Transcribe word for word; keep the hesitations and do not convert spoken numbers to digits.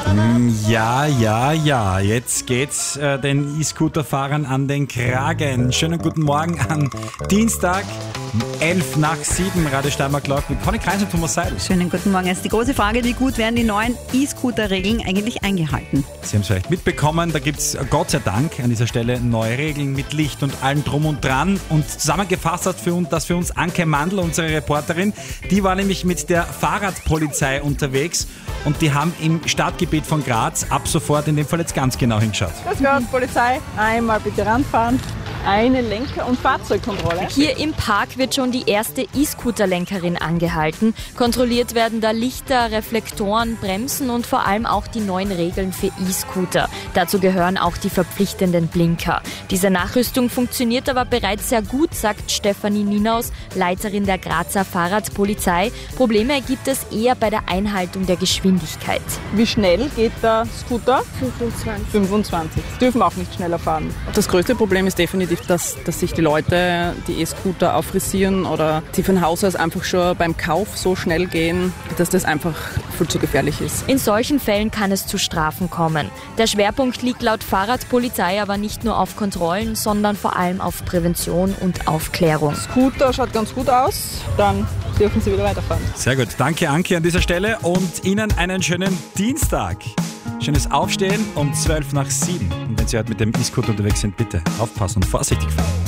Ja, ja, ja, jetzt geht's äh, den E-Scooter-Fahrern an den Kragen. Schönen guten Morgen an Dienstag, elf nach sieben, Radio Steiermark läuft mit Conny Kreis und Thomas Seidel. Schönen guten Morgen. Jetzt die große Frage, wie gut werden die neuen E-Scooter-Regeln eigentlich eingehalten? Sie haben es vielleicht mitbekommen, da gibt's Gott sei Dank an dieser Stelle neue Regeln mit Licht und allem drum und dran. Und zusammengefasst hat für uns, das für uns Anke Mandl, unsere Reporterin, die war nämlich mit der Fahrradpolizei unterwegs und die haben im Stadtgebiet von Graz ab sofort in dem Fall jetzt ganz genau hingeschaut. Das gehört Polizei. Einmal bitte ranfahren. Eine Lenker- und Fahrzeugkontrolle. Hier im Park wird schon die erste E-Scooter-Lenkerin angehalten. Kontrolliert werden da Lichter, Reflektoren, Bremsen und vor allem auch die neuen Regeln für E-Scooter. Dazu gehören auch die verpflichtenden Blinker. Diese Nachrüstung funktioniert aber bereits sehr gut, sagt Stefanie Ninaus, Leiterin der Grazer Fahrradpolizei. Probleme gibt es eher bei der Einhaltung der Geschwindigkeit. Wie schnell geht der Scooter? fünfundzwanzig. fünfundzwanzig. Sie dürfen auch nicht schneller fahren. Das größte Problem ist definitiv, dass, dass sich die Leute die E-Scooter auffrisieren oder die von Haus aus einfach schon beim Kauf so schnell gehen, dass das einfach viel zu gefährlich ist. In solchen Fällen kann es zu Strafen kommen. Der Schwerpunkt liegt laut Fahrradpolizei aber nicht nur auf Kontrollen, sondern vor allem auf Prävention und Aufklärung. Scooter schaut ganz gut aus. Dann dürfen Sie wieder weiterfahren. Sehr gut, danke Anke an dieser Stelle und Ihnen einen schönen Dienstag. Schönes Aufstehen um zwölf nach sieben. Und wenn Sie heute mit dem E-Scooter unterwegs sind, bitte aufpassen und vorsichtig fahren.